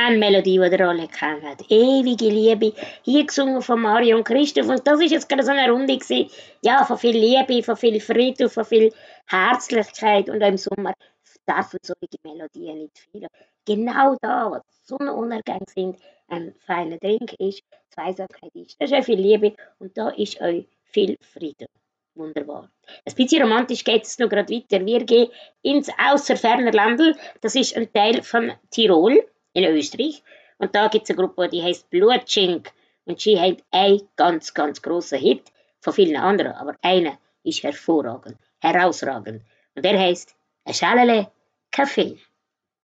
eine Melodie, die ihr alle kennt. Ewige Liebe. Hier gesungen von Mario und Christoph. Und das ist jetzt gerade so eine Runde gewesen. Ja, von viel Liebe, von viel Frieden, von viel Herzlichkeit. Und auch im Sommer dürfen solche Melodien nicht fehlen. Genau da, wo die Sonnenuntergänge sind, ein feiner Drink ist, Zweisamkeit ist. Das ist auch viel Liebe und da ist auch viel Frieden. Wunderbar. Ein bisschen romantisch geht es noch gerade weiter. Wir gehen ins außerferner Landl. Das ist ein Teil von Tirol in Österreich. Und da gibt es eine Gruppe, die heißt Blutschink. Und sie hat einen ganz, ganz grossen Hit von vielen anderen. Aber einer ist hervorragend, herausragend. Und der heißt Ein Schälele Kaffee.